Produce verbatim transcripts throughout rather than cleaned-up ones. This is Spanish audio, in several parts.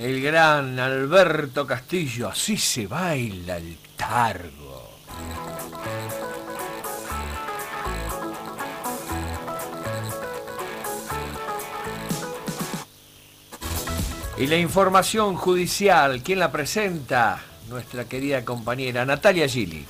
El gran Alberto Castillo, así se baila el tango. Y la información judicial, ¿quién la presenta? Nuestra querida compañera Natalia Gili.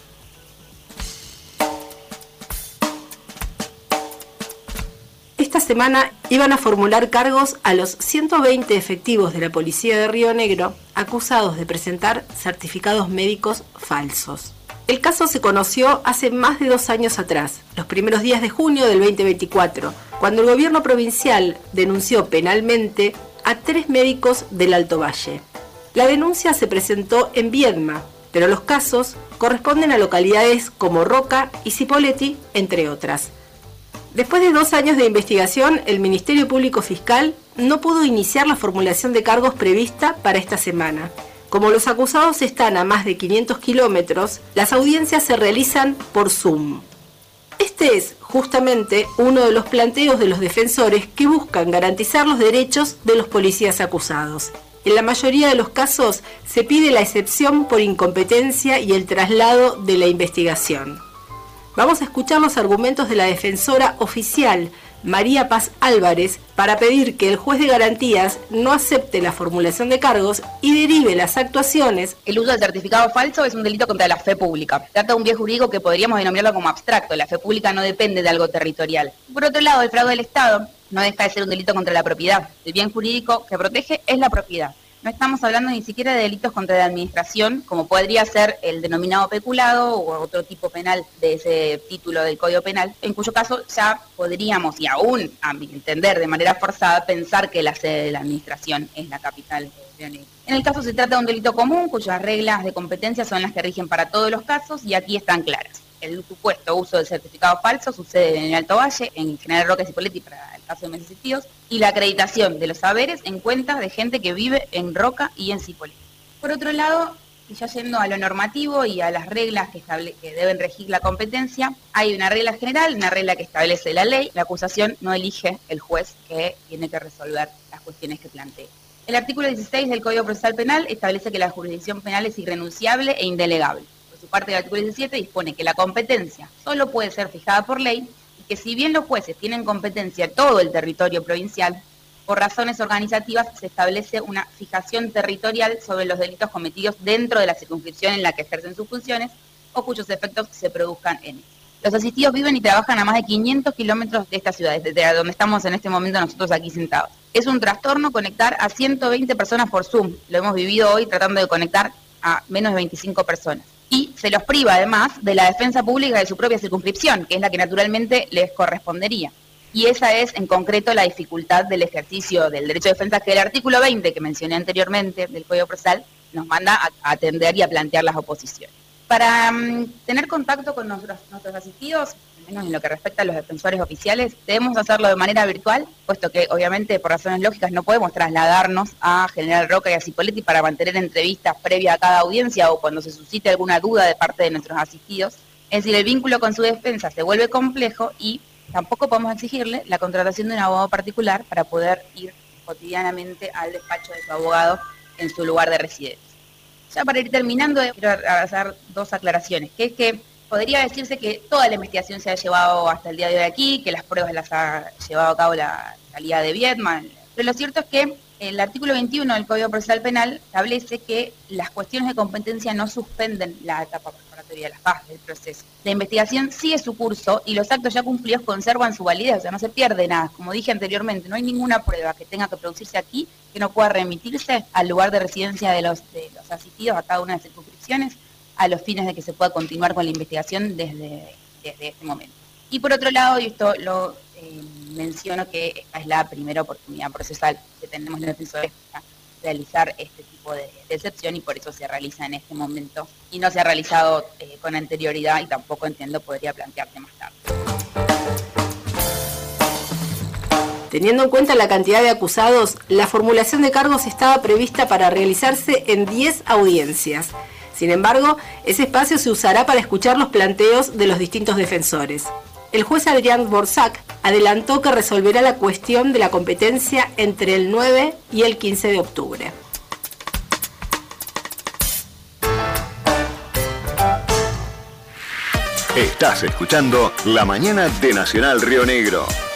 Esta semana iban a formular cargos a los ciento veinte efectivos de la policía de Río Negro acusados de presentar certificados médicos falsos. El caso se conoció hace más de dos años atrás, los primeros días de junio del veinte veinticuatro, cuando el gobierno provincial denunció penalmente a tres médicos del Alto Valle. La denuncia se presentó en Viedma, pero los casos corresponden a localidades como Roca y Cipolletti, entre otras. Después de dos años de investigación, el Ministerio Público Fiscal no pudo iniciar la formulación de cargos prevista para esta semana. Como los acusados están a más de quinientos kilómetros, las audiencias se realizan por Zoom. Este es justamente uno de los planteos de los defensores que buscan garantizar los derechos de los policías acusados. En la mayoría de los casos se pide la excepción por incompetencia y el traslado de la investigación. Vamos a escuchar los argumentos de la defensora oficial, María Paz Álvarez, para pedir que el juez de garantías no acepte la formulación de cargos y derive las actuaciones. El uso del certificado falso es un delito contra la fe pública. Trata de un bien jurídico que podríamos denominarlo como abstracto. La fe pública no depende de algo territorial. Por otro lado, el fraude del Estado no deja de ser un delito contra la propiedad. El bien jurídico que protege es la propiedad. No estamos hablando ni siquiera de delitos contra la administración, como podría ser el denominado peculado o otro tipo penal de ese título del Código Penal, en cuyo caso ya podríamos, y aún a mi entender de manera forzada, pensar que la sede de la administración es la capital de Río Negro. En el caso se trata de un delito común, cuyas reglas de competencia son las que rigen para todos los casos, y aquí están claras. El supuesto uso del certificado falso sucede en el Alto Valle, en General Roca y Cipolletti para el caso de meses existidos, y la acreditación de los saberes en cuentas de gente que vive en Roca y en Cipolletti. Por otro lado, y ya yendo a lo normativo y a las reglas que, estable- que deben regir la competencia, hay una regla general, una regla que establece la ley. La acusación no elige el juez que tiene que resolver las cuestiones que plantea. El artículo dieciséis del Código Procesal Penal establece que la jurisdicción penal es irrenunciable e indelegable. Su parte del artículo diecisiete dispone que la competencia solo puede ser fijada por ley y que si bien los jueces tienen competencia en todo el territorio provincial, por razones organizativas se establece una fijación territorial sobre los delitos cometidos dentro de la circunscripción en la que ejercen sus funciones o cuyos efectos se produzcan en ella. Los asistidos viven y trabajan a más de quinientos kilómetros de estas ciudades, desde donde estamos en este momento nosotros aquí sentados. Es un trastorno conectar a ciento veinte personas por Zoom. Lo hemos vivido hoy tratando de conectar a menos de veinticinco personas. Y se los priva además de la defensa pública de su propia circunscripción, que es la que naturalmente les correspondería. Y esa es en concreto la dificultad del ejercicio del derecho de defensa que el artículo veinte que mencioné anteriormente del Código Procesal nos manda a atender y a plantear las oposiciones. Para um, tener contacto con nuestros, nuestros asistidos, al menos en lo que respecta a los defensores oficiales, debemos hacerlo de manera virtual, puesto que obviamente por razones lógicas no podemos trasladarnos a General Roca y a Cipolletti para mantener entrevistas previas a cada audiencia o cuando se suscite alguna duda de parte de nuestros asistidos. Es decir, el vínculo con su defensa se vuelve complejo y tampoco podemos exigirle la contratación de un abogado particular para poder ir cotidianamente al despacho de su abogado en su lugar de residencia. Ya para ir terminando, quiero hacer dos aclaraciones, que es que podría decirse que toda la investigación se ha llevado hasta el día de hoy aquí, que las pruebas las ha llevado a cabo la Fiscalía de Viedma, pero lo cierto es que el artículo veintiuno del Código Procesal Penal establece que las cuestiones de competencia no suspenden la etapa preparatoria de las fases del proceso. La investigación sigue su curso y los actos ya cumplidos conservan su validez, o sea, no se pierde nada. Como dije anteriormente, no hay ninguna prueba que tenga que producirse aquí que no pueda remitirse al lugar de residencia de los, de los asistidos a cada una de las circunscripciones a los fines de que se pueda continuar con la investigación desde, desde este momento. Y por otro lado, y esto lo eh, menciono, que esta es la primera oportunidad procesal que tenemos los defensores para realizar este tipo de, de excepción y por eso se realiza en este momento y no se ha realizado eh, con anterioridad y tampoco entiendo podría plantearse más tarde. Teniendo en cuenta la cantidad de acusados, la formulación de cargos estaba prevista para realizarse en diez audiencias. Sin embargo, ese espacio se usará para escuchar los planteos de los distintos defensores. El juez Adrián Borsac adelantó que resolverá la cuestión de la competencia entre el nueve y el quince de octubre. Estás escuchando La Mañana de Nacional Río Negro.